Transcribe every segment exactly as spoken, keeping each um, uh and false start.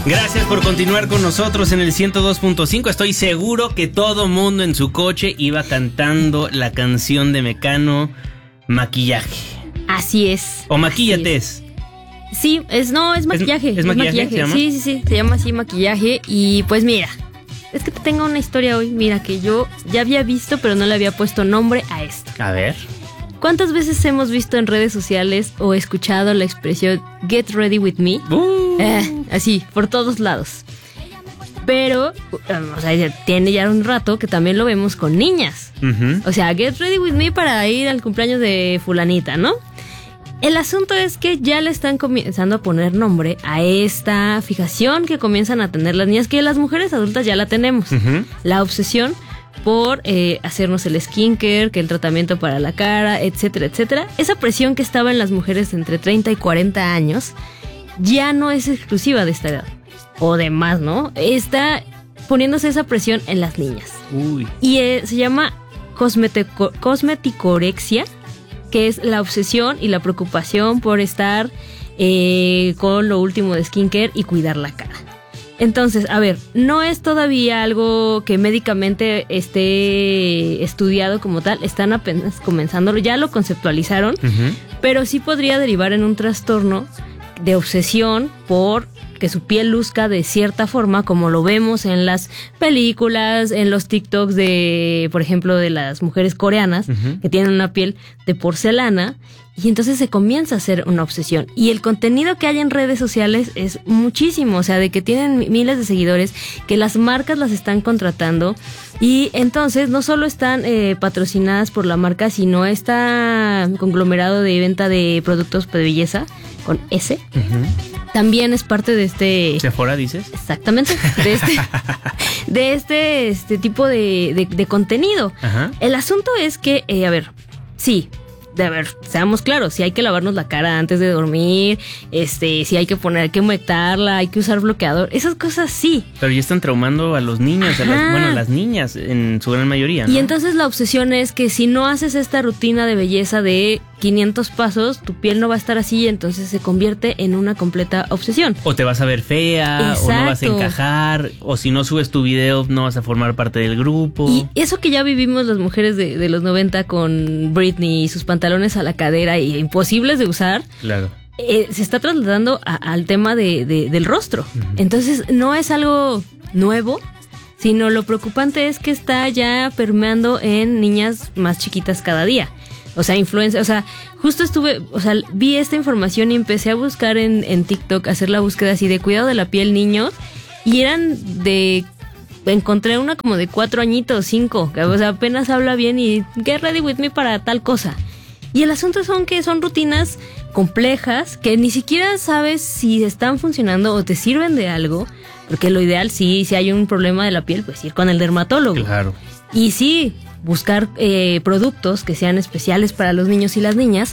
Gracias por continuar con nosotros en el ciento dos punto cinco. Estoy seguro que todo mundo en su coche iba cantando la canción de Mecano, Maquillaje. Así es. O Maquíllate es. Sí, es no, es maquillaje. ¿Es, es maquillaje? maquillaje. ¿Se llama? Sí, sí, sí, se llama así maquillaje. Y pues mira, es que te tengo una historia hoy, mira, que yo ya había visto, pero no le había puesto nombre a esto. A ver. ¿Cuántas veces hemos visto en redes sociales o escuchado la expresión Get Ready With Me? Uh. Eh, así, por todos lados. Pero, o sea, ya tiene ya un rato que también lo vemos con niñas. Uh-huh. O sea, Get Ready With Me para ir al cumpleaños de fulanita, ¿no? El asunto es que ya le están comenzando a poner nombre a esta fijación que comienzan a tener las niñas, que las mujeres adultas ya la tenemos. Uh-huh. La obsesión por eh, hacernos el skincare, que el tratamiento para la cara, etcétera, etcétera. Esa presión que estaba en las mujeres entre treinta y cuarenta años ya no es exclusiva de esta edad. O de más, ¿no? Está poniéndose esa presión en las niñas. Uy. Y eh, se llama cosmetico- cosmeticorexia, que es la obsesión y la preocupación por estar eh, con lo último de skincare y cuidar la cara. Entonces, a ver, no es todavía algo que médicamente esté estudiado como tal, están apenas comenzándolo, ya lo conceptualizaron, uh-huh. Pero sí podría derivar en un trastorno de obsesión por que su piel luzca de cierta forma, como lo vemos en las películas, en los TikToks de, por ejemplo, de las mujeres coreanas, uh-huh. que tienen una piel de porcelana, y entonces se comienza a hacer una obsesión. Y el contenido que hay en redes sociales es muchísimo, o sea, de que tienen miles de seguidores, que las marcas las están contratando, y entonces no solo están eh, patrocinadas por la marca, sino está conglomerado de venta de productos de belleza, con S, uh-huh. También es parte de este... ¿Sephora dices? Exactamente, de este, de este, este tipo de, de, de contenido. Ajá. El asunto es que, eh, a ver, sí, de a ver, seamos claros, si hay que lavarnos la cara antes de dormir, este, si hay que poner, hay que humectarla, hay que usar bloqueador, esas cosas sí. Pero ya están traumando a los niños, a las, bueno, a las niñas en su gran mayoría, ¿no? Y entonces la obsesión es que si no haces esta rutina de belleza de quinientos pasos, tu piel no va a estar así, entonces se convierte en una completa obsesión. O te vas a ver fea, exacto. O no vas a encajar, o si no subes tu video no vas a formar parte del grupo. Y eso que ya vivimos las mujeres de, de los noventa con Britney y sus pantalones a la cadera y imposibles de usar. Claro. Eh, se está trasladando a, al tema de, de, del rostro. Uh-huh. Entonces no es algo nuevo, sino lo preocupante es que está ya permeando en niñas más chiquitas cada día. O sea, influencer, o sea, justo estuve, o sea, vi esta información y empecé a buscar en, en TikTok, hacer la búsqueda así de cuidado de la piel niños, y eran de, encontré una como de cuatro añitos, cinco, o sea, apenas habla bien y get ready with me para tal cosa. Y el asunto son que son rutinas complejas que ni siquiera sabes si están funcionando o te sirven de algo, porque lo ideal sí, si hay un problema de la piel, pues ir con el dermatólogo. Claro. Y sí, buscar eh, productos que sean especiales para los niños y las niñas,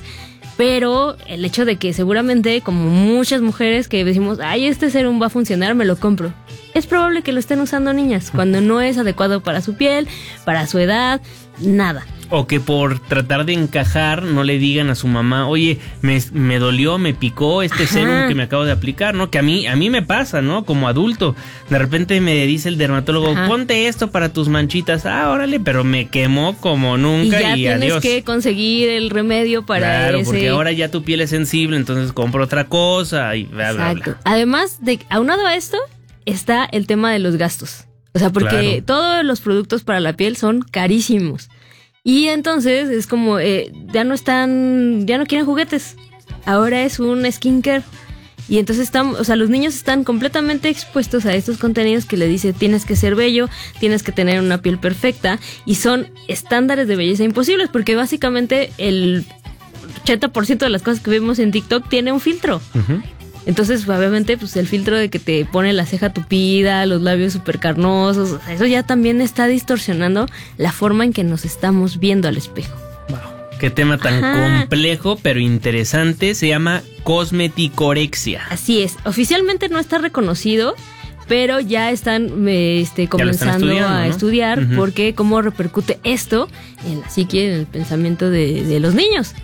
pero el hecho de que seguramente, como muchas mujeres que decimos, ay, este serum va a funcionar, me lo compro, es probable que lo estén usando niñas, cuando no es adecuado para su piel, para su edad, nada. O que por tratar de encajar no le digan a su mamá, oye, me, me dolió, me picó este Ajá. serum que me acabo de aplicar, ¿no? Que a mí, a mí me pasa, ¿no? Como adulto, de repente me dice el dermatólogo, Ajá. ponte esto para tus manchitas. Ah, órale, pero me quemó como nunca y, ya y adiós. Y tienes que conseguir el remedio para claro, ese... porque ahora ya tu piel es sensible, entonces compro otra cosa y bla, bla, Exacto. bla. Además, de aunado a esto, está el tema de los gastos. O sea, porque claro. todos los productos para la piel son carísimos. Y entonces es como, eh, ya no están, ya no quieren juguetes. Ahora es un skincare. Y entonces están, o sea, los niños están completamente expuestos a estos contenidos que le dice tienes que ser bello, tienes que tener una piel perfecta. Y son estándares de belleza imposibles, porque básicamente el ochenta por ciento de las cosas que vemos en TikTok tiene un filtro. Uh-huh. Entonces, obviamente, pues el filtro de que te pone la ceja tupida, los labios súper carnosos, o sea, eso ya también está distorsionando la forma en que nos estamos viendo al espejo. Wow, qué tema tan Ajá. complejo, pero interesante. Se llama cosmeticorexia. Así es. Oficialmente no está reconocido, pero ya están este, comenzando ya están a ¿no? estudiar uh-huh. porque cómo repercute esto en la psique, en el pensamiento de, de los niños.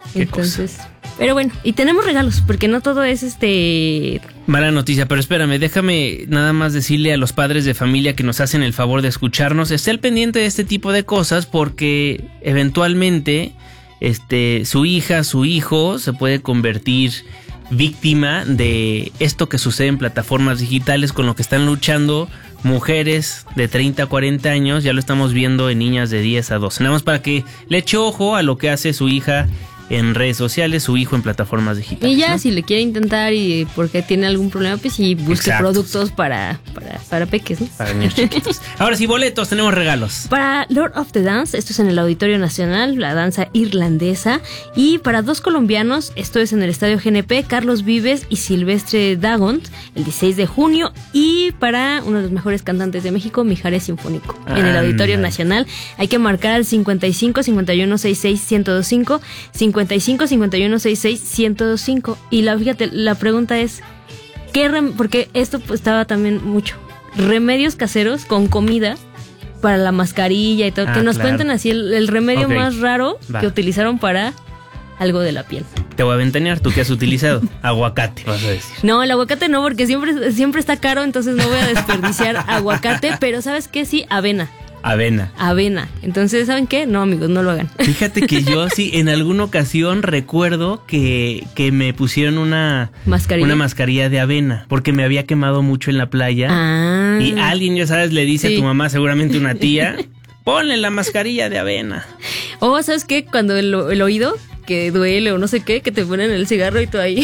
Qué Entonces, cosa. Pero bueno, y tenemos regalos, porque no todo es este... Mala noticia, pero espérame, déjame nada más decirle a los padres de familia que nos hacen el favor de escucharnos, esté al pendiente de este tipo de cosas, porque eventualmente este, su hija, su hijo se puede convertir víctima de esto que sucede en plataformas digitales, con lo que están luchando mujeres de treinta a cuarenta años. Ya lo estamos viendo en niñas de diez a doce. Nada más para que le eche ojo a lo que hace su hija en redes sociales, su hijo en plataformas digitales. Y ya, ¿no? si le quiere intentar y porque tiene algún problema, pues sí, busque Exacto. productos para, para, para peques, ¿no? Para niños chiquitos. Ahora sí, boletos, tenemos regalos. Para Lord of the Dance, esto es en el Auditorio Nacional, la danza irlandesa. Y para dos colombianos, esto es en el Estadio G N P, Carlos Vives y Silvestre Dagont, el dieciséis de junio. Y para uno de los mejores cantantes de México, Mijares Sinfónico, en el Auditorio Anda. Nacional. Hay que marcar al cincuenta y cinco, cincuenta y uno, sesenta y seis, ciento veinticinco, cincuenta y cinco, cincuenta y uno, sesenta y seis, ciento veinticinco. Y la, fíjate, la pregunta es, ¿qué rem- porque esto pues, estaba también mucho, remedios caseros con comida para la mascarilla y todo, Ah, que nos claro. cuenten así el, el remedio Ok. más raro Va. que utilizaron para algo de la piel. Te voy a ventanear, ¿tú qué has utilizado? Aguacate, vas a decir. No, el aguacate no, porque siempre, siempre está caro, entonces no voy a desperdiciar aguacate, pero ¿sabes qué? Sí, avena. Avena. Avena. Entonces, ¿saben qué? No, amigos, no lo hagan. Fíjate que yo sí, en alguna ocasión recuerdo que, que me pusieron una Mascarilla. una mascarilla de avena, porque me había quemado mucho en la playa. Ah. Y alguien, ya sabes, le dice Sí. a tu mamá, seguramente una tía, ponle la mascarilla de avena. O, ¿sabes qué? Cuando el, el oído, que duele o no sé qué, que te ponen el cigarro y tú ahí.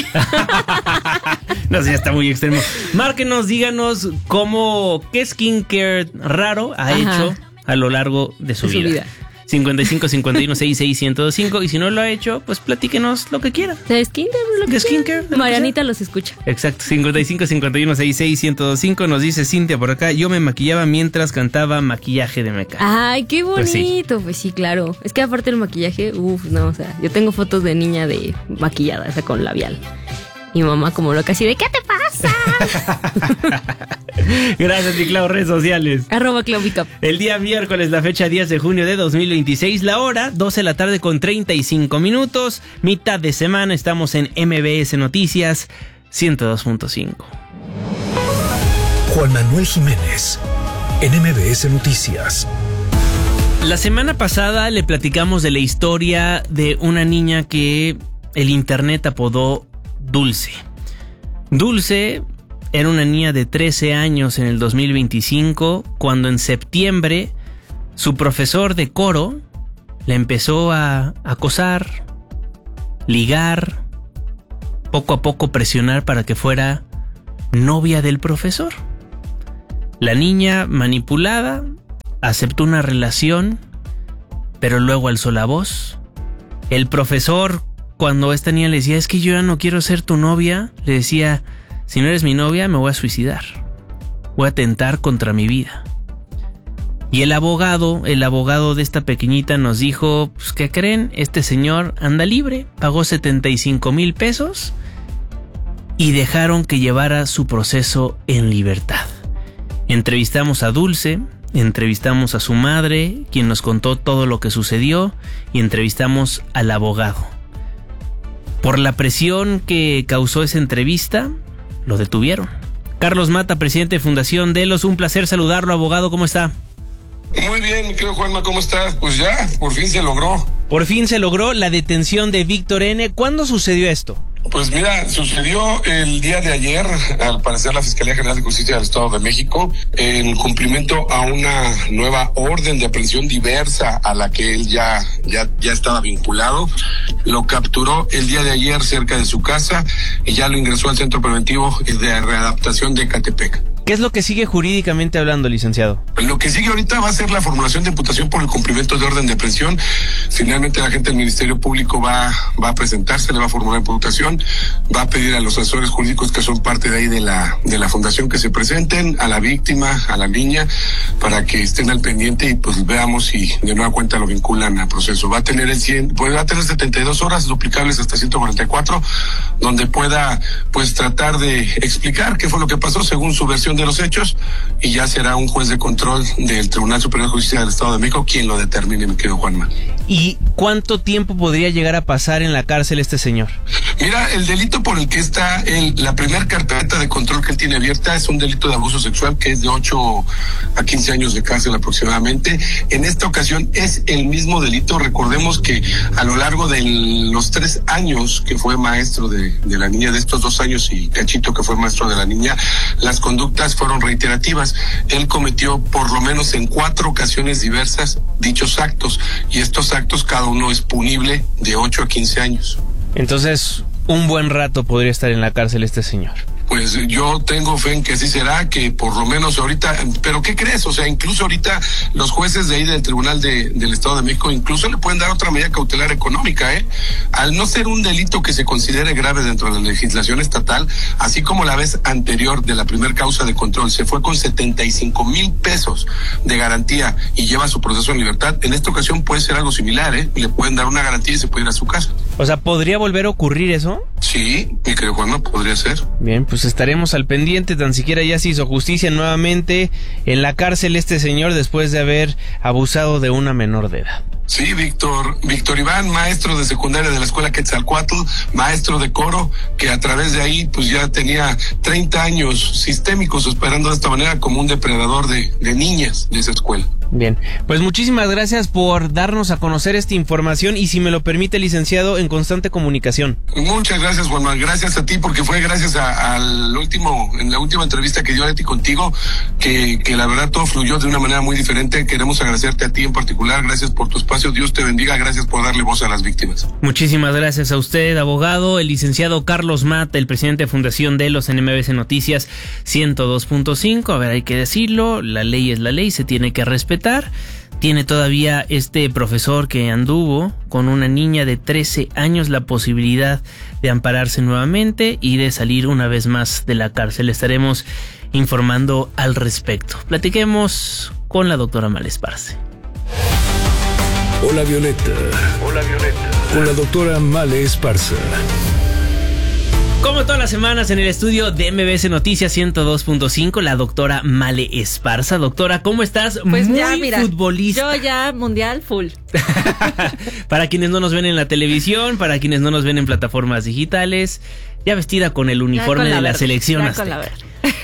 No sé, ya está muy extremo. Márquenos, díganos cómo, qué skincare raro ha Ajá. hecho a lo largo de su De su vida. vida. cincuenta y cinco, cincuenta y uno, sesenta y seis, ciento veinticinco. Y si no lo ha hecho, pues platíquenos lo que quiera. ¿De skincare? Lo que ¿De sea. skincare? ¿De lo que Marianita los escucha. Exacto, cincuenta y cinco, cincuenta y uno, sesenta y seis, ciento veinticinco. Nos dice Cintia por acá, yo me maquillaba mientras cantaba Maquillaje de Meca. Ay, qué Pues sí. bonito. Pues sí. claro. Es que aparte el maquillaje, uff, no, o sea, yo tengo fotos de niña de maquillada, o sea, con labial. Y mamá como loca así de, ¿qué te pasa? Gracias, Niclao, redes sociales. Arroba Claudica. El día miércoles, la fecha diez de junio de dos mil veintiséis, la hora doce de la tarde con treinta y cinco minutos, mitad de semana, estamos en M B S Noticias ciento dos punto cinco. Juan Manuel Jiménez, en M B S Noticias. La semana pasada le platicamos de la historia de una niña que el internet apodó Dulce. Dulce era una niña de trece años en el dos mil veinticinco, cuando en septiembre su profesor de coro le empezó a acosar, ligar, poco a poco presionar para que fuera novia del profesor. La niña, manipulada, aceptó una relación, pero luego alzó la voz. El profesor, cuando esta niña le decía, es que yo ya no quiero ser tu novia, le decía, si no eres mi novia me voy a suicidar, voy a atentar contra mi vida. Y el abogado, el abogado de esta pequeñita nos dijo, pues ¿qué creen? Este señor anda libre, pagó setenta y cinco mil pesos y dejaron que llevara su proceso en libertad. Entrevistamos a Dulce, entrevistamos a su madre, quien nos contó todo lo que sucedió, y entrevistamos al abogado. Por la presión que causó esa entrevista, lo detuvieron. Carlos Mata, presidente de Fundación Delos, un placer saludarlo, abogado, ¿cómo está? Muy bien, mi querido Juanma, ¿cómo estás? Pues ya, por fin se logró. Por fin se logró la detención de Víctor N. ¿Cuándo sucedió esto? Pues mira, sucedió el día de ayer, al parecer la Fiscalía General de Justicia del Estado de México, en cumplimiento a una nueva orden de aprehensión diversa a la que él ya, ya, ya estaba vinculado, lo capturó el día de ayer cerca de su casa y ya lo ingresó al Centro Preventivo de Readaptación de Ecatepec. ¿Qué es lo que sigue jurídicamente hablando, licenciado? Lo que sigue ahorita va a ser la formulación de imputación por el cumplimiento de orden de aprehensión. Finalmente la gente del Ministerio Público va, va a presentarse, le va a formular imputación, va a pedir a los asesores jurídicos que son parte de ahí de la, de la fundación que se presenten, a la víctima, a la niña, para que estén al pendiente y pues veamos si de nueva cuenta lo vinculan al proceso. Va a tener el cien, pues va a tener setenta y dos horas duplicables hasta ciento cuarenta y cuatro, donde pueda pues tratar de explicar qué fue lo que pasó según su versión de los hechos, y ya será un juez de control del Tribunal Superior de Justicia del Estado de México quien lo determine, mi querido Juanma. ¿Y cuánto tiempo podría llegar a pasar en la cárcel este señor? Mira, el delito por el que está en la primera carpeta de control que él tiene abierta es un delito de abuso sexual que es de ocho a quince años de cárcel aproximadamente. En esta ocasión es el mismo delito. Recordemos que a lo largo de los tres años que fue maestro de, de la niña, de estos dos años y cachito que fue maestro de la niña, las conductas fueron reiterativas. Él cometió por lo menos en cuatro ocasiones diversas dichos actos, y estos actos cada uno es punible de ocho a quince años. Entonces, un buen rato podría estar en la cárcel este señor. Pues yo tengo fe en que así será, que por lo menos ahorita, pero ¿qué crees? O sea, incluso ahorita los jueces de ahí del Tribunal de, del Estado de México incluso le pueden dar otra medida cautelar económica, ¿eh? Al no ser un delito que se considere grave dentro de la legislación estatal, así como la vez anterior de la primer causa de control se fue con setenta y cinco mil pesos de garantía y lleva su proceso en libertad, en esta ocasión puede ser algo similar, ¿eh? Le pueden dar una garantía y se puede ir a su casa. O sea, ¿podría volver a ocurrir eso? Sí, mi querido Juanma, podría ser. Bien, pues estaremos al pendiente. Tan siquiera ya se hizo justicia nuevamente en la cárcel este señor después de haber abusado de una menor de edad. Sí, Víctor, Víctor Iván, maestro de secundaria de la escuela Quetzalcóatl, maestro de coro, que a través de ahí pues ya tenía treinta años sistémicos esperando de esta manera como un depredador de, de niñas de esa escuela. Bien, pues muchísimas gracias por darnos a conocer esta información y, si me lo permite, licenciado, en constante comunicación. Muchas gracias, Juan Manuel, gracias a ti, porque fue gracias a, al último, en la última entrevista que dio Leti contigo, que, que la verdad todo fluyó de una manera muy diferente. Queremos agradecerte a ti en particular, gracias por tu espacio, Dios te bendiga, gracias por darle voz a las víctimas. Muchísimas gracias a usted, abogado, el licenciado Carlos Mata, el presidente de Fundación Delos en M B S Noticias ciento dos punto cinco. A ver, hay que decirlo, la ley es la ley, se tiene que respetar. Tiene todavía este profesor que anduvo con una niña de trece años la posibilidad de ampararse nuevamente y de salir una vez más de la cárcel. Estaremos informando al respecto. Platiquemos con la doctora Male Esparza. Hola Violeta. Hola Violeta. Con la doctora Male Esparza. Como todas las semanas en el estudio de M B S Noticias ciento dos punto cinco, la doctora Male Esparza. Doctora, ¿cómo estás? Pues Muy ya, mira, futbolista. Yo ya mundial full. Para quienes no nos ven en la televisión, para quienes no nos ven en plataformas digitales, ya vestida con el uniforme con la de la verde, selección ya azteca. con la verde.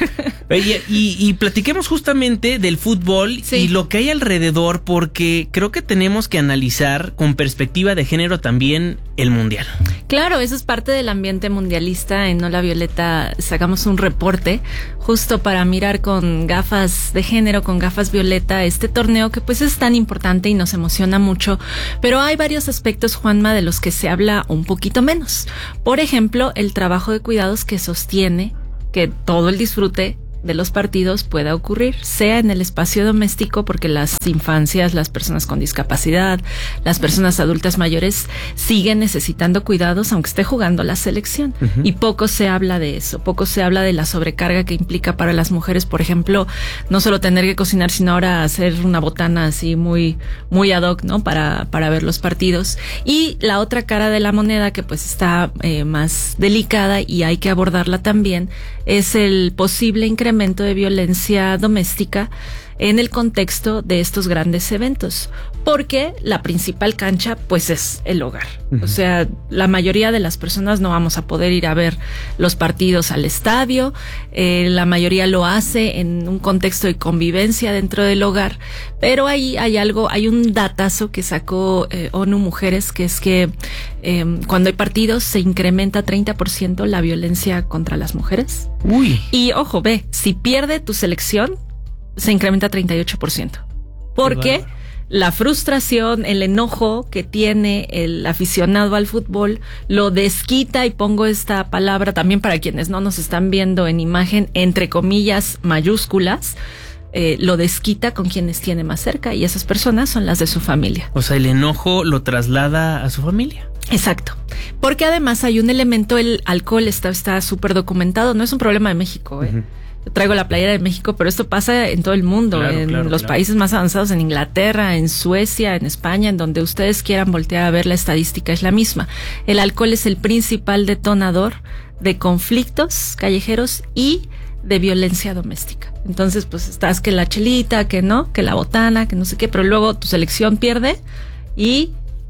Y, y, y platiquemos justamente del fútbol, sí, y lo que hay alrededor, porque creo que tenemos que analizar con perspectiva de género también el mundial. Claro, eso es parte del ambiente mundialista. En Hola Violeta sacamos un reporte justo para mirar con gafas de género, con gafas violeta, este torneo que pues es tan importante y nos emociona mucho, pero hay varios aspectos, Juanma, de los que se habla un poquito menos. Por ejemplo, el trabajo de cuidados que sostiene que todo el disfrute de los partidos pueda ocurrir, sea en el espacio doméstico, porque las infancias, las personas con discapacidad, las personas adultas mayores siguen necesitando cuidados aunque esté jugando la selección. Uh-huh. Y poco se habla de eso, poco se habla de la sobrecarga que implica para las mujeres, por ejemplo, no solo tener que cocinar, sino ahora hacer una botana así muy, muy ad hoc, ¿no? Para, para ver los partidos. Y la otra cara de la moneda, que pues está eh, más delicada y hay que abordarla también, es el posible incremento de violencia doméstica en el contexto de estos grandes eventos, porque la principal cancha pues es el hogar. Uh-huh. O sea, la mayoría de las personas no vamos a poder ir a ver los partidos al estadio, eh, la mayoría lo hace en un contexto de convivencia dentro del hogar, pero ahí hay algo, hay un datazo que sacó eh, ONU Mujeres, que es que eh, cuando hay partidos se incrementa treinta por ciento la violencia contra las mujeres. Uy. Y ojo, ve, si pierde tu selección, se incrementa treinta y ocho por ciento. Porque la frustración, el enojo que tiene el aficionado al fútbol lo desquita, y pongo esta palabra también para quienes no nos están viendo en imagen, entre comillas mayúsculas, eh, lo desquita con quienes tiene más cerca, y esas personas son las de su familia. O sea, el enojo lo traslada a su familia. Exacto, porque además hay un elemento, el alcohol está está súper documentado, no es un problema de México, ¿eh? Uh-huh. Yo traigo la playera de México, pero esto pasa en todo el mundo, claro, en claro, los claro. países más avanzados, en Inglaterra, en Suecia, en España, en donde ustedes quieran voltear a ver, la estadística es la misma. El alcohol es el principal detonador de conflictos callejeros y de violencia doméstica. Entonces, pues estás que la chelita, que no, que la botana, que no sé qué, pero luego tu selección pierde y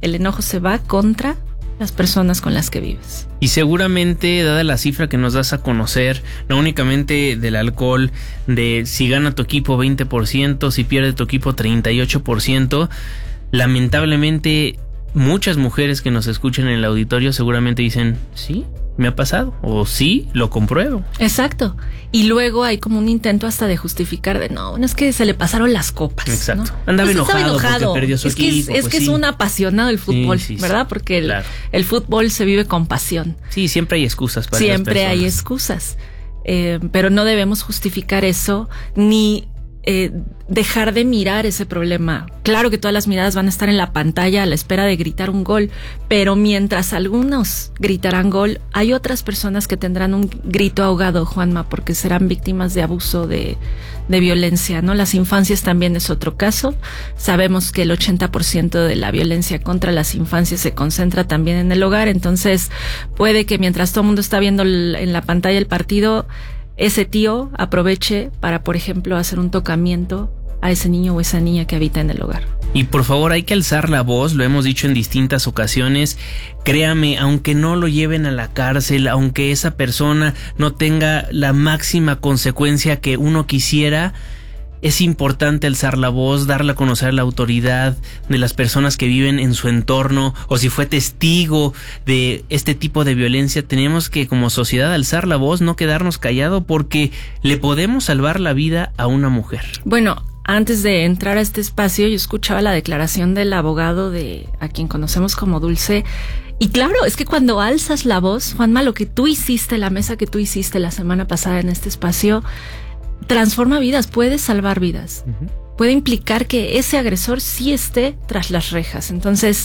el enojo se va contra las personas con las que vives. Y seguramente, dada la cifra que nos das a conocer, no únicamente del alcohol, de si gana tu equipo veinte por ciento, si pierde tu equipo treinta y ocho por ciento, lamentablemente muchas mujeres que nos escuchan en el auditorio seguramente dicen, sí, me ha pasado, o sí, lo compruebo. Exacto. Y luego hay como un intento hasta de justificar de no, no es que se le pasaron las copas. Exacto. ¿no? Andaba pues enojado, enojado porque perdió su es equipo. Que es, es pues que sí. es un apasionado el fútbol, sí, sí, ¿verdad? sí. Porque el, Claro. el fútbol se vive con pasión. Sí, siempre hay excusas para Siempre las personas. hay excusas. Eh, pero no debemos justificar eso ni eh, dejar de mirar ese problema. Claro que todas las miradas van a estar en la pantalla a la espera de gritar un gol, pero mientras algunos gritarán gol, hay otras personas que tendrán un grito ahogado, Juanma, porque serán víctimas de abuso, de, de violencia, ¿no? Las infancias también es otro caso. Sabemos que el ochenta por ciento de la violencia contra las infancias se concentra también en el hogar, entonces puede que mientras todo el mundo está viendo el, en la pantalla el partido, ese tío aproveche para, por ejemplo, hacer un tocamiento a ese niño o esa niña que habita en el hogar. Y por favor, hay que alzar la voz, lo hemos dicho en distintas ocasiones. Créame, aunque no lo lleven a la cárcel, aunque esa persona no tenga la máxima consecuencia que uno quisiera, es importante alzar la voz, darle a conocer a la autoridad de las personas que viven en su entorno, o si fue testigo de este tipo de violencia. Tenemos que, como sociedad, alzar la voz, no quedarnos callados, porque le podemos salvar la vida a una mujer. Bueno, antes de entrar a este espacio, yo escuchaba la declaración del abogado de a quien conocemos como Dulce. Y claro, es que cuando alzas la voz, Juanma, lo que tú hiciste, la mesa que tú hiciste la semana pasada en este espacio, transforma vidas, puede salvar vidas. Uh-huh. Puede implicar que ese agresor sí esté tras las rejas. Entonces,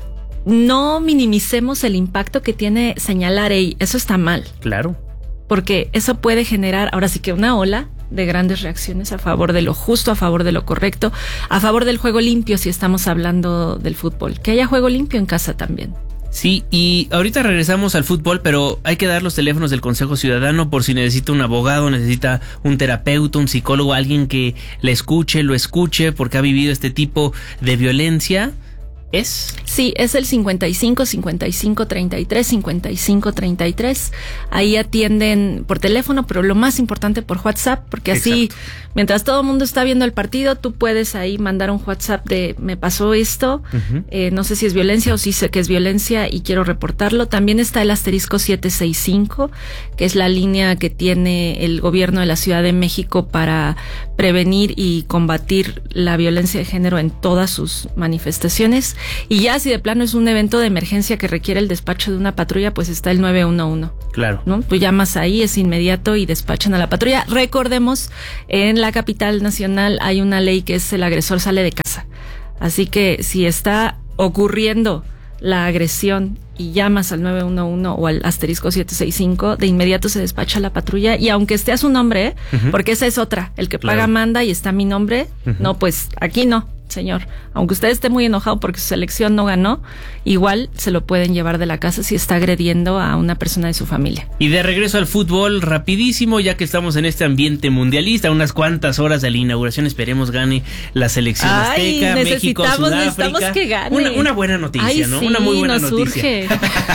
no minimicemos el impacto que tiene señalar, hey, eso está mal. Claro. Porque eso puede generar, ahora sí que una ola de grandes reacciones a favor de lo justo, a favor de lo correcto, a favor del juego limpio, si estamos hablando del fútbol. Que haya juego limpio en casa también. Sí, y ahorita regresamos al fútbol, pero hay que dar los teléfonos del Consejo Ciudadano por si necesita un abogado, necesita un terapeuta, un psicólogo, alguien que le escuche, lo escuche, porque ha vivido este tipo de violencia. ¿Es? Sí, es el cincuenta y cinco, cincuenta y cinco, treinta y tres, cincuenta y cinco, treinta y tres. Ahí atienden por teléfono, pero lo más importante por WhatsApp, porque así, exacto, mientras todo el mundo está viendo el partido, tú puedes ahí mandar un WhatsApp de me pasó esto, uh-huh. eh, no sé si es violencia o si sé que es violencia y quiero reportarlo. También está el asterisco siete seis cinco, que es la línea que tiene el gobierno de la Ciudad de México para prevenir y combatir la violencia de género en todas sus manifestaciones. Y ya si de plano es un evento de emergencia que requiere el despacho de una patrulla, pues está el nueve uno uno. Claro. ¿No? Tú llamas ahí, es inmediato y despachan a la patrulla. Recordemos, en la capital nacional hay una ley que es el agresor sale de casa. Así que si está ocurriendo la agresión y llamas al nueve uno uno o al asterisco siete seis cinco, de inmediato se despacha la patrulla, y aunque esté a su nombre, ¿eh? Uh-huh. Porque esa es otra, el que claro. paga manda y está mi nombre, uh-huh. no, pues aquí no, señor. Aunque usted esté muy enojado porque su selección no ganó, igual se lo pueden llevar de la casa si está agrediendo a una persona de su familia. Y de regreso al fútbol, rapidísimo, ya que estamos en este ambiente mundialista, unas cuantas horas de la inauguración, esperemos gane la selección Ay, azteca, México, Sudáfrica. Necesitamos que gane. Una, una buena noticia, Ay, ¿no? Sí, una muy buena nos noticia. Surge.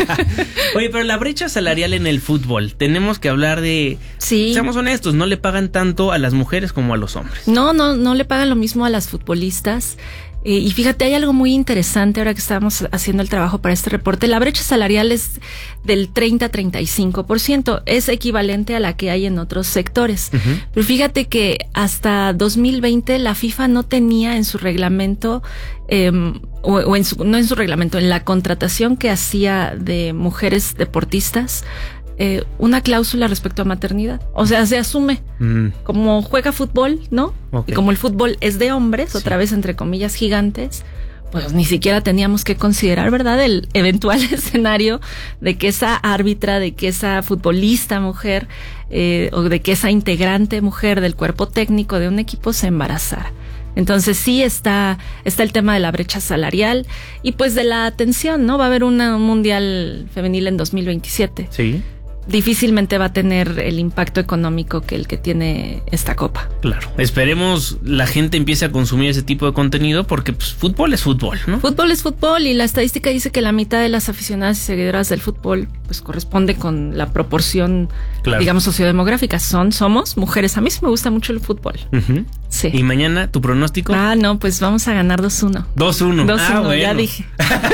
Oye, pero la brecha salarial en el fútbol, tenemos que hablar de... Sí. Seamos honestos, no le pagan tanto a las mujeres como a los hombres. No, no, no le pagan lo mismo a las futbolistas. Eh, y fíjate, hay algo muy interesante ahora que estábamos haciendo el trabajo para este reporte. La brecha salarial es del treinta a treinta y cinco por ciento. Es equivalente a la que hay en otros sectores. Uh-huh. Pero fíjate que hasta dos mil veinte la FIFA no tenía en su reglamento, eh, o, o en su, no en su reglamento, en la contratación que hacía de mujeres deportistas, Eh, una cláusula respecto a maternidad. O sea, se asume mm. como juega fútbol, ¿no? Okay. Y como el fútbol es de hombres, sí. otra vez entre comillas gigantes, pues ni siquiera teníamos que considerar, ¿verdad?, el eventual escenario de que esa árbitra, de que esa futbolista mujer, eh, o de que esa integrante mujer del cuerpo técnico de un equipo se embarazara. Entonces sí está, está el tema de la brecha salarial y pues de la atención, ¿no? Va a haber una, un mundial femenil en dos mil veintisiete. Sí. difícilmente va a tener el impacto económico que el que tiene esta copa. Claro, esperemos la gente empiece a consumir ese tipo de contenido porque pues, fútbol es fútbol, ¿no? Fútbol es fútbol y la estadística dice que la mitad de las aficionadas y seguidoras del fútbol pues corresponde con la proporción, claro, digamos, sociodemográfica. Son, somos mujeres. A mí sí me gusta mucho el fútbol. Uh-huh. Sí. ¿Y mañana tu pronóstico? Ah, no, pues vamos a ganar dos uno. dos uno. dos uno, ah, bueno. Ya dije.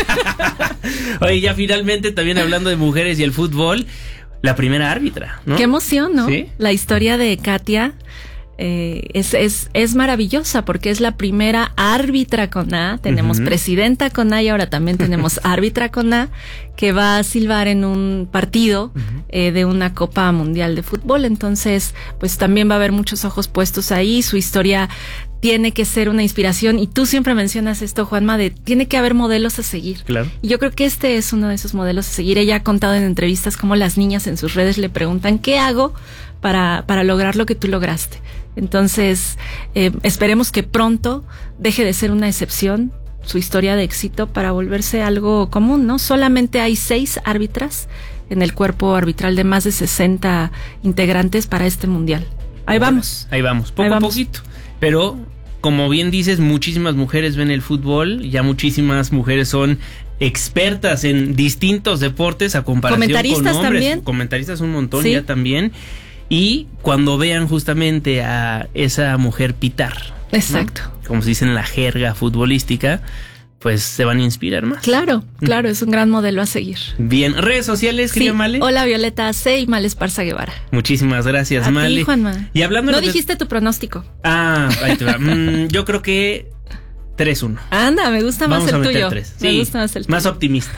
Oye, ya finalmente también hablando de mujeres y el fútbol, la primera árbitra, ¿no? Qué emoción, ¿no? ¿Sí? La historia de Katia eh, es, es, es maravillosa porque es la primera árbitra con A. Tenemos uh-huh. presidenta con A y ahora también tenemos árbitra con A que va a silbar en un partido uh-huh. eh, de una Copa Mundial de Fútbol. Entonces, pues también va a haber muchos ojos puestos ahí. Su historia tiene que ser una inspiración y tú siempre mencionas esto, Juanma, de tiene que haber modelos a seguir. Claro. Y yo creo que este es uno de esos modelos a seguir. Ella ha contado en entrevistas cómo las niñas en sus redes le preguntan ¿qué hago para, para lograr lo que tú lograste? Entonces, eh, esperemos que pronto deje de ser una excepción su historia de éxito para volverse algo común, ¿no? Solamente hay seis árbitras en el cuerpo arbitral de más de sesenta integrantes para este mundial. Ahí vamos. Ahí vamos, poco Ahí vamos. a poquito. Pero, como bien dices, muchísimas mujeres ven el fútbol, ya muchísimas mujeres son expertas en distintos deportes a comparación comentaristas con hombres. También. Comentaristas un montón Sí. ya también. Y cuando vean justamente a esa mujer pitar, Exacto. ¿no? Como se dice en la jerga futbolística, pues se van a inspirar más. Claro, claro, es un gran modelo a seguir. Bien, redes sociales, querida Sí, Male. hola Violeta C y Male Esparza Guevara. Muchísimas gracias, A Male. ti, Juanma. Y hablando No de lo que- dijiste tu pronóstico. Ah, ahí te va. mm, yo creo que tres uno. Anda, me gusta más Vamos a el meter tuyo. tres. Me Sí, gusta más el tuyo. más optimista.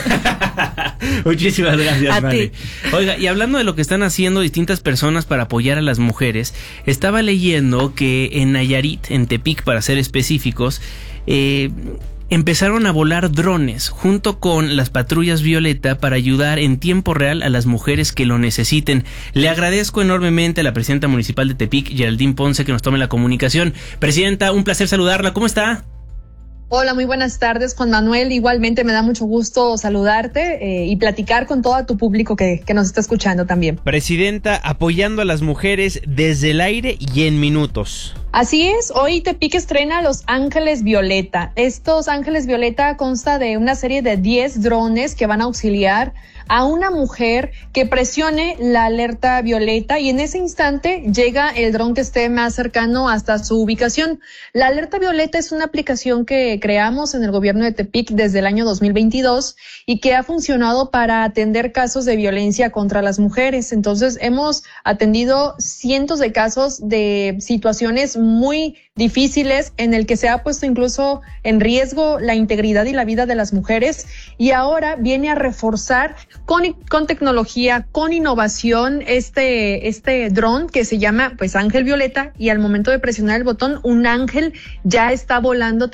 Muchísimas gracias, A Male. ti. Oiga, y hablando de lo que están haciendo distintas personas para apoyar a las mujeres, estaba leyendo que en Nayarit, en Tepic para ser específicos, eh, empezaron a volar drones junto con las patrullas Violeta para ayudar en tiempo real a las mujeres que lo necesiten. Le agradezco enormemente a la presidenta municipal de Tepic, Geraldine Ponce, que nos tome la comunicación. Presidenta, un placer saludarla. ¿Cómo está? Hola, muy buenas tardes, Juan Manuel. Igualmente me da mucho gusto saludarte eh, y platicar con todo tu público que, que nos está escuchando también. Presidenta, apoyando a las mujeres desde el aire y en minutos. Así es, hoy Tepic estrena Los Ángeles Violeta. Estos Ángeles Violeta consta de una serie de diez drones que van a auxiliar a una mujer que presione la alerta violeta y en ese instante llega el dron que esté más cercano hasta su ubicación. La alerta violeta es una aplicación que creamos en el gobierno de Tepic desde el año dos mil veintidós y que ha funcionado para atender casos de violencia contra las mujeres. Entonces hemos atendido cientos de casos de situaciones muy difíciles en el que se ha puesto incluso en riesgo la integridad y la vida de las mujeres y ahora viene a reforzar con, con tecnología, con innovación este, este dron que se llama pues Ángel Violeta y al momento de presionar el botón un ángel ya está volando